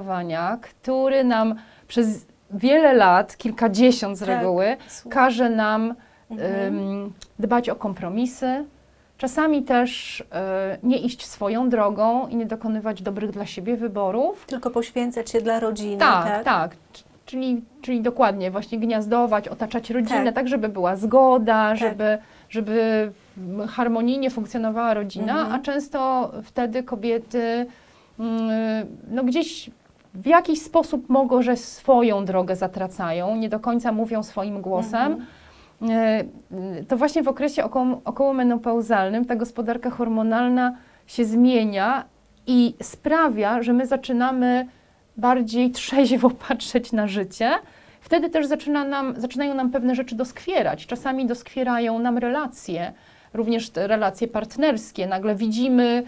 funkcjonowania, który nam przez wiele lat, kilkadziesiąt z reguły, każe nam dbać o kompromisy, czasami też nie iść swoją drogą i nie dokonywać dobrych dla siebie wyborów. Tylko poświęcać się dla rodziny. Tak. Czyli dokładnie właśnie gniazdować, otaczać rodzinę, tak żeby była zgoda, żeby harmonijnie funkcjonowała rodzina, a często wtedy kobiety no gdzieś w jakiś sposób że swoją drogę zatracają, nie do końca mówią swoim głosem. To właśnie w okresie okołomenopauzalnym ta gospodarka hormonalna się zmienia i sprawia, że my zaczynamy bardziej trzeźwo patrzeć na życie. Wtedy też zaczynają nam pewne rzeczy doskwierać. Czasami doskwierają nam relacje, również te relacje partnerskie. Nagle widzimy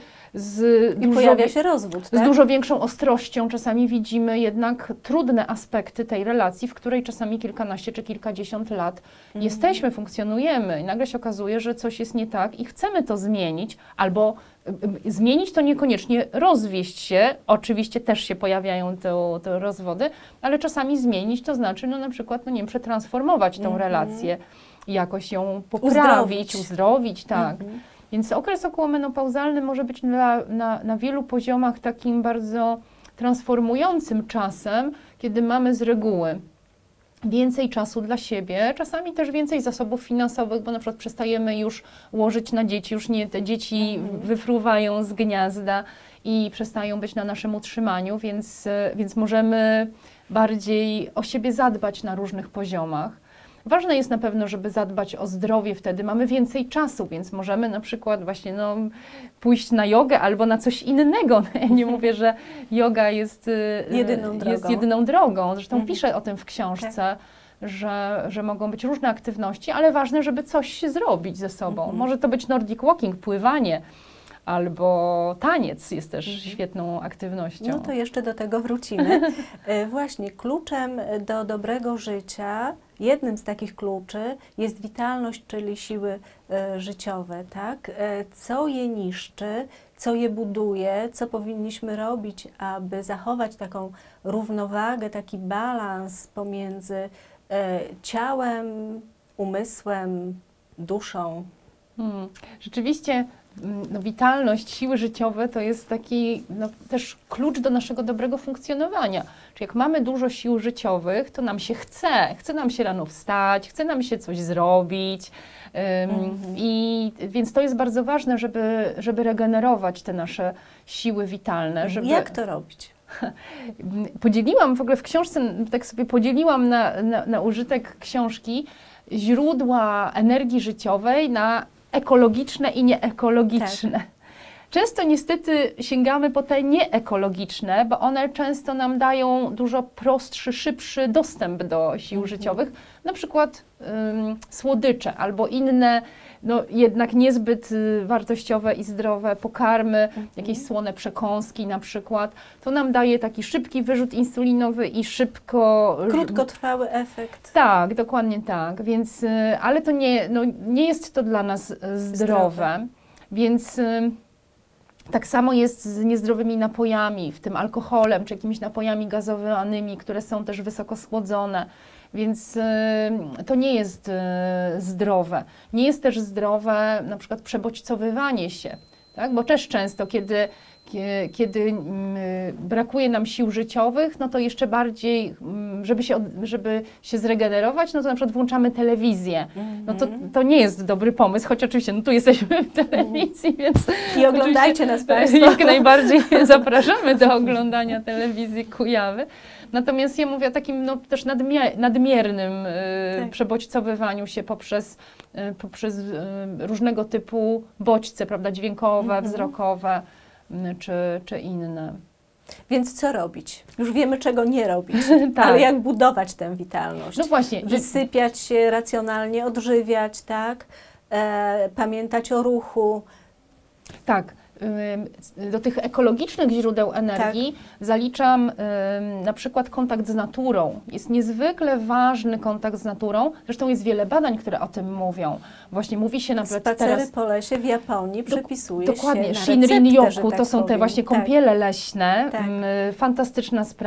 pojawia się rozwód, tak? Z dużo większą ostrością. Czasami widzimy jednak trudne aspekty tej relacji, w której czasami kilkanaście czy kilkadziesiąt lat jesteśmy, funkcjonujemy i nagle się okazuje, że coś jest nie tak i chcemy to zmienić, albo zmienić to niekoniecznie rozwieść się, oczywiście też się pojawiają te rozwody, ale czasami zmienić to znaczy na przykład, przetransformować tą relację, jakoś ją poprawić, uzdrowić, tak. Więc okres okołomenopauzalny może być na wielu poziomach takim bardzo transformującym czasem, kiedy mamy z reguły więcej czasu dla siebie, czasami też więcej zasobów finansowych, bo na przykład przestajemy już łożyć na dzieci, już nie te dzieci wyfruwają z gniazda i przestają być na naszym utrzymaniu, więc możemy bardziej o siebie zadbać na różnych poziomach. Ważne jest na pewno, żeby zadbać o zdrowie, wtedy mamy więcej czasu, więc możemy na przykład właśnie pójść na jogę albo na coś innego. Ja nie mówię, że joga jest jedyną drogą. Zresztą piszę o tym w książce, że mogą być różne aktywności, ale ważne, żeby coś zrobić ze sobą. Może to być Nordic walking, pływanie, albo taniec jest też świetną aktywnością. No to jeszcze do tego wrócimy. Właśnie kluczem do dobrego życia, jednym z takich kluczy jest witalność, czyli siły życiowe, tak? Co je niszczy, co je buduje, co powinniśmy robić, aby zachować taką równowagę, taki balans pomiędzy ciałem, umysłem, duszą. Rzeczywiście witalność, siły życiowe to jest taki też klucz do naszego dobrego funkcjonowania. Czyli jak mamy dużo sił życiowych, to nam się chce nam się rano wstać, chce nam się coś zrobić. I więc to jest bardzo ważne, żeby regenerować te nasze siły witalne. Jak to robić? Podzieliłam w ogóle w książce, tak sobie podzieliłam na użytek książki źródła energii życiowej na ekologiczne i nieekologiczne. Tak. Często niestety sięgamy po te nieekologiczne, bo one często nam dają dużo prostszy, szybszy dostęp do sił życiowych, na przykład słodycze albo inne, jednak niezbyt wartościowe i zdrowe pokarmy, jakieś słone przekąski na przykład. To nam daje taki szybki wyrzut insulinowy i krótkotrwały efekt. Tak, dokładnie tak. Więc, ale to nie jest to dla nas zdrowe. Więc tak samo jest z niezdrowymi napojami, w tym alkoholem, czy jakimiś napojami gazowanymi, które są też wysoko słodzone. Więc to nie jest zdrowe. Nie jest też zdrowe na przykład przebodźcowywanie się, tak? Bo też często, kiedy brakuje nam sił życiowych, to jeszcze bardziej, żeby się zregenerować, to na przykład włączamy telewizję. To nie jest dobry pomysł, choć oczywiście tu jesteśmy w telewizji, więc... I oglądajcie nas Państwo. Jak najbardziej zapraszamy do oglądania telewizji Kujawy. Natomiast ja mówię o takim też nadmiernym przebodźcowywaniu się poprzez różnego typu bodźce, prawda, dźwiękowe, wzrokowe czy inne. Więc co robić? Już wiemy, czego nie robić, ale jak budować tę witalność? No właśnie. Wysypiać się racjonalnie, odżywiać, tak? Pamiętać o ruchu. Tak. Do tych ekologicznych źródeł energii zaliczam na przykład kontakt z naturą. Jest niezwykle ważny kontakt z naturą. Zresztą jest wiele badań, które o tym mówią. Właśnie mówi się nawet Spacery po lesie w Japonii przypisuje dokładnie, się na Shinrin-yoku, tak to są te właśnie kąpiele leśne. Fantastyczna sprawa.